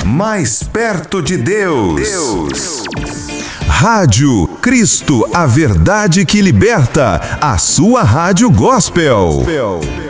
mais perto de Deus. Rádio Cristo, a verdade que liberta, a sua rádio gospel.